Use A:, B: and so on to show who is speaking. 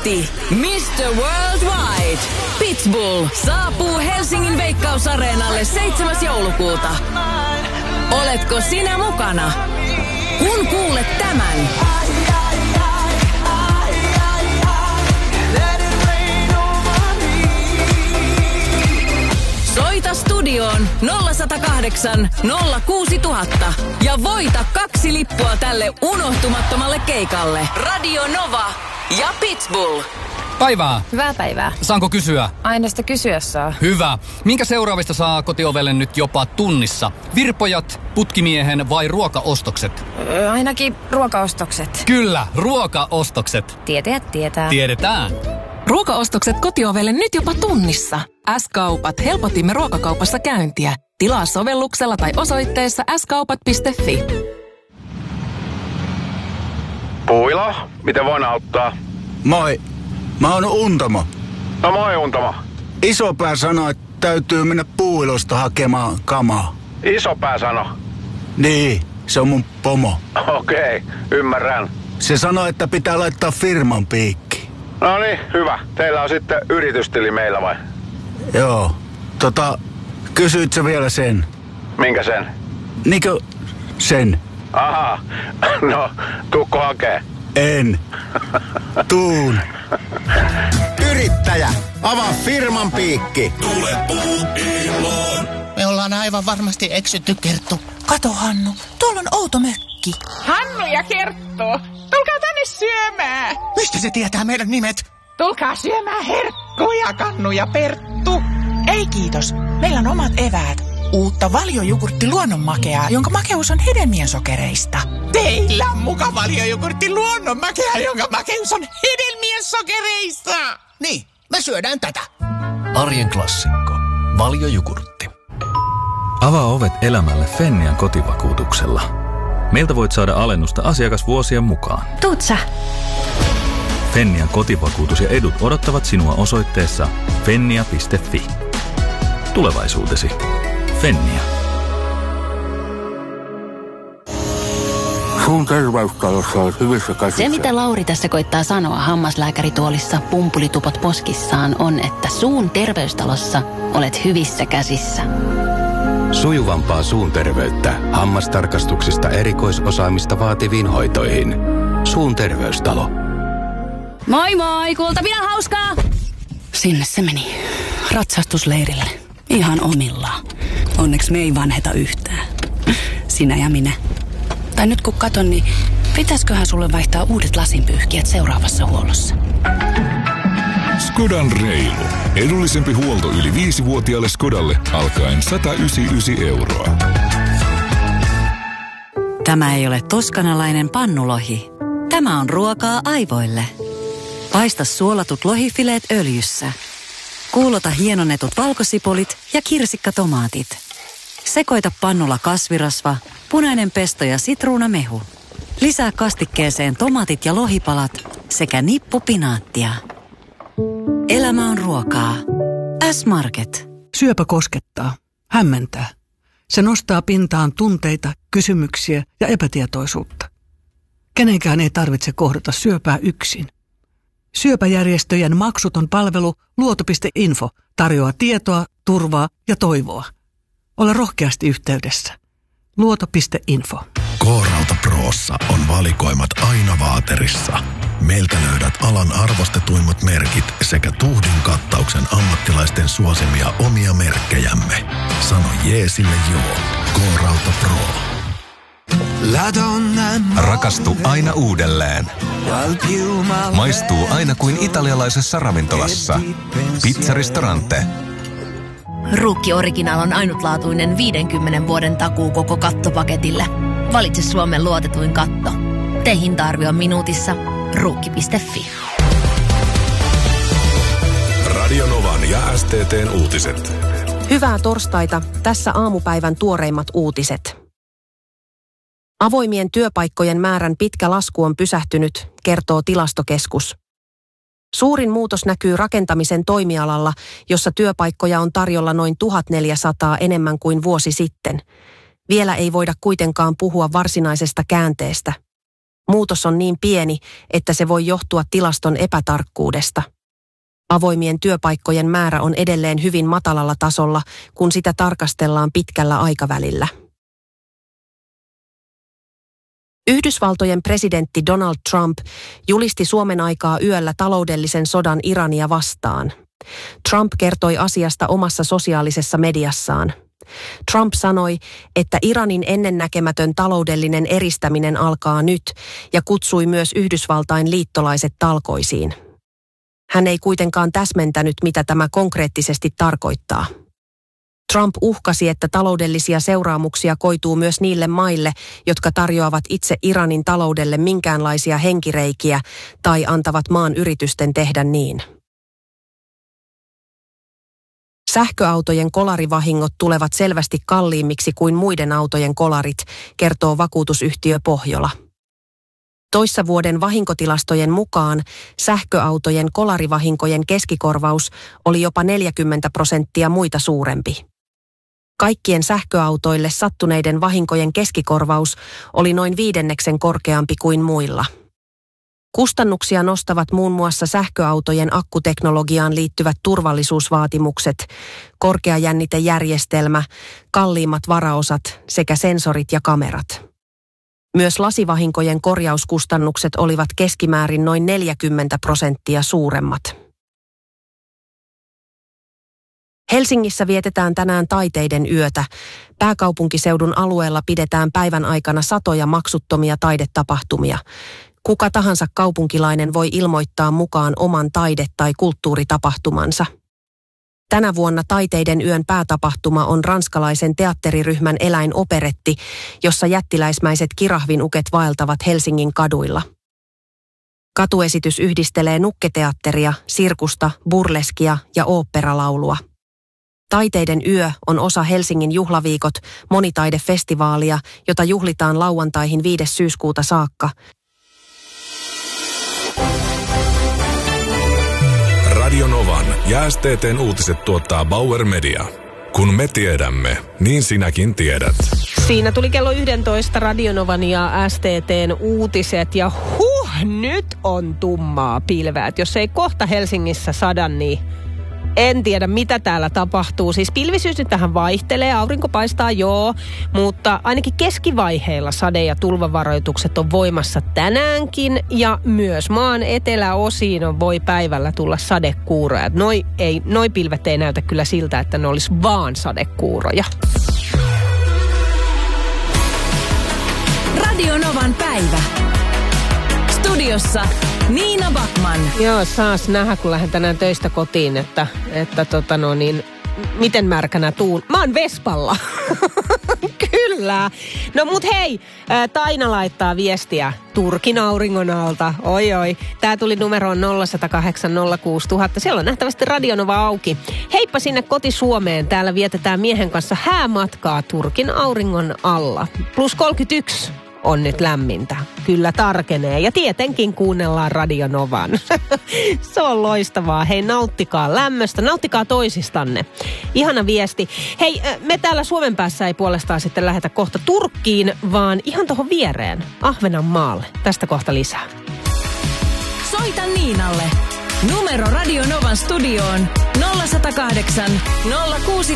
A: tähti, Mr. Worldwide. Pitbull saapuu Helsingin Veikkausareenalle 7. joulukuuta. Oletko sinä mukana? Kun kuulet tämän. Soita studioon 0108 06000 ja voita 2 lippua tälle unohtumattomalle keikalle. Radio Nova ja Pitbull.
B: Päivää.
C: Hyvää päivää.
B: Saanko kysyä?
C: Aina sitä kysyä saa.
B: Hyvä. Minkä seuraavista saa kotiovelle nyt jopa tunnissa? Virpojat, putkimiehen vai ruokaostokset?
C: Ainakin ruokaostokset.
B: Kyllä, ruokaostokset.
C: Tietäjät tietää.
B: Tiedetään.
D: Ruokaostokset kotiovelle nyt jopa tunnissa. S-kaupat, helpotimme ruokakaupassa käyntiä. Tilaa sovelluksella tai osoitteessa skaupat.fi.
E: Puilo, miten voin auttaa?
F: Moi, mä oon Untamo.
E: No moi Untamo.
F: Isopää sanoi, että täytyy mennä Puuilosta hakemaan kamaa.
E: Isopää sano.
F: Niin, se on mun pomo.
E: Okei, ymmärrän.
F: Se sanoi, että pitää laittaa firman piikki.
E: No niin, hyvä. Teillä on sitten yritystili meillä vai?
F: Joo, kysyit sä vielä sen?
E: Minkä sen?
F: Niinkö sen?
E: Aha, no tuukko hakee?
F: En. Tuun.
G: Yrittäjä, avaa firman piikki.
H: Tule Puuiloon.
I: Me ollaan aivan varmasti eksytty, Kerttu. Kato, Hannu, tuolla on outo mökki.
J: Hannu ja Kerttu, tulkaa tänne syömään.
I: Mistä se tietää meidän nimet?
J: Tulkaa syömään herkkuja, Kannu ja Perttu.
I: Ei kiitos, meillä on omat eväät. Uutta valjojogurtti luonnonmakeaa, jonka makeus on hedelmien sokereista.
J: Teillä on muka valjojogurtti luonnonmakeaa, jonka makeus on hedelmien sokereista.
I: Niin, me syödään tätä.
K: Arjen klassikko. Valjojogurtti.
L: Avaa ovet elämälle Fennian kotivakuutuksella. Meiltä voit saada alennusta asiakasvuosien mukaan.
C: Tuut sä.
L: Fennian kotivakuutus ja edut odottavat sinua osoitteessa fennia.fi. Tulevaisuutesi. Fennia.
F: Suun terveystalossa on hyvissä käsissä.
M: Se, mitä Lauri tässä koittaa sanoa hammaslääkärituolissa pumpulitupot poskissaan, on, että suun terveystalossa olet hyvissä käsissä.
N: Sujuvampaa suun terveyttä hammastarkastuksista erikoisosaamista vaativiin hoitoihin. Suun terveystalo.
M: Moi moi, kuultavina hauskaa! Sinne se meni. Ratsastusleirille. Ihan omillaan. Onneksi me ei vanheta yhtään. Sinä ja minä. Tai nyt kun katon, niin pitäisköhän sulle vaihtaa uudet lasinpyyhkijät seuraavassa huollossa?
H: Skodan reilu. Edullisempi huolto yli 5-vuotiaalle Skodalle alkaen 199 €.
O: Tämä ei ole toskanalainen pannulohi. Tämä on ruokaa aivoille. Paista suolatut lohifileet öljyssä. Kuulota hienonnetut valkosipulit ja kirsikkatomaatit. Sekoita pannulla kasvirasva, punainen pesto ja sitruunamehu. Lisää kastikkeeseen tomaatit ja lohipalat sekä nippu pinaattia. Elämä on ruokaa. S-Market.
P: Syöpä koskettaa, hämmentää. Se nostaa pintaan tunteita, kysymyksiä ja epätietoisuutta. Kenenkään ei tarvitse kohdata syöpää yksin. Syöpäjärjestöjen maksuton palvelu Luoto.info tarjoaa tietoa, turvaa ja toivoa. Ole rohkeasti yhteydessä. Luoto.info.
H: K-Rauta Prossa on valikoimat aina vaaterissa. Meiltä löydät alan arvostetuimmat merkit sekä tuhdin kattauksen ammattilaisten suosimia omia merkkejämme. Sano jeesille joo. K-Rauta Pro.
K: Rakastu aina uudelleen. Maistuu aina kuin italialaisessa ravintolassa. Pizzaristorante.
M: Ruukki Original on ainutlaatuinen 50 vuoden takuu koko kattopaketille. Valitse Suomen luotetuin katto. Tee hinta-arvio minuutissa. Ruukki.fi.
H: Radio Novan ja STT:n uutiset.
Q: Hyvää torstaita. Tässä aamupäivän tuoreimmat uutiset. Avoimien työpaikkojen määrän pitkä lasku on pysähtynyt, kertoo Tilastokeskus. Suurin muutos näkyy rakentamisen toimialalla, jossa työpaikkoja on tarjolla noin 1400 enemmän kuin vuosi sitten. Vielä ei voida kuitenkaan puhua varsinaisesta käänteestä. Muutos on niin pieni, että se voi johtua tilaston epätarkkuudesta. Avoimien työpaikkojen määrä on edelleen hyvin matalalla tasolla, kun sitä tarkastellaan pitkällä aikavälillä. Yhdysvaltojen presidentti Donald Trump julisti Suomen aikaa yöllä taloudellisen sodan Irania vastaan. Trump kertoi asiasta omassa sosiaalisessa mediassaan. Trump sanoi, että Iranin ennennäkemätön taloudellinen eristäminen alkaa nyt ja kutsui myös Yhdysvaltain liittolaiset talkoisiin. Hän ei kuitenkaan täsmentänyt, mitä tämä konkreettisesti tarkoittaa. Trump uhkasi, että taloudellisia seuraamuksia koituu myös niille maille, jotka tarjoavat itse Iranin taloudelle minkäänlaisia henkireikiä tai antavat maan yritysten tehdä niin. Sähköautojen kolarivahingot tulevat selvästi kalliimmiksi kuin muiden autojen kolarit, kertoo vakuutusyhtiö Pohjola. Toissa vuoden vahinkotilastojen mukaan sähköautojen kolarivahinkojen keskikorvaus oli jopa 40% muita suurempi. Kaikkien sähköautoille sattuneiden vahinkojen keskikorvaus oli noin 5% korkeampi kuin muilla. Kustannuksia nostavat muun muassa sähköautojen akkuteknologiaan liittyvät turvallisuusvaatimukset, korkeajännitejärjestelmä, kalliimmat varaosat sekä sensorit ja kamerat. Myös lasivahinkojen korjauskustannukset olivat keskimäärin noin 40% suuremmat. Helsingissä vietetään tänään taiteiden yötä. Pääkaupunkiseudun alueella pidetään päivän aikana satoja maksuttomia taidetapahtumia. Kuka tahansa kaupunkilainen voi ilmoittaa mukaan oman taide- tai kulttuuritapahtumansa. Tänä vuonna taiteiden yön päätapahtuma on ranskalaisen teatteriryhmän eläinoperetti, jossa jättiläismäiset kirahvinuket vaeltavat Helsingin kaduilla. Katuesitys yhdistelee nukketeatteria, sirkusta, burleskia ja oopperalaulua. Taiteiden yö on osa Helsingin juhlaviikot monitaidefestivaalia, jota juhlitaan lauantaihin 5. syyskuuta saakka.
R: Radio Novan ja STT:n uutiset tuottaa Bauer Media. Kun me tiedämme, niin sinäkin tiedät.
S: Siinä tuli kello 11 Radio Novan ja STT:n uutiset ja nyt on tummaa pilveä. Et jos ei kohta Helsingissä sada, niin en tiedä mitä täällä tapahtuu. Siis pilvisyys nyt vähän vaihtelee, aurinko paistaa mutta ainakin keskivaiheilla sade- ja tulvavaroitukset on voimassa tänäänkin. Ja myös maan eteläosiin voi päivällä tulla sadekuuroja. Noi pilvet ei näytä kyllä siltä, että ne olisi vaan sadekuuroja.
A: Radio Novan päivä. Studiossa Niina Backman.
S: Joo, saas nähdä, kun lähden tänään töistä kotiin, että miten märkänä tuun. Mä oon Vespalla. Kyllä. No mut hei, Taina laittaa viestiä Turkin auringon alta. Oi. Tää tuli numeroon 0108 06000. Siellä on nähtävästi Radio Nova auki. Heippa sinne koti-Suomeen. Täällä vietetään miehen kanssa häämatkaa Turkin auringon alla. Plus 31. On nyt lämmintä. Kyllä tarkenee. Ja tietenkin kuunnellaan Radio Novan. Se on loistavaa. Hei, nauttikaa lämmöstä. Nauttikaa toisistanne. Ihana viesti. Hei, me täällä Suomen päässä ei puolestaan sitten lähetä kohta Turkkiin, vaan ihan tuohon viereen. Ahvenanmaalle. Tästä kohta lisää.
A: Soita Niinalle. Numero Radio Novan studioon 0108 06000.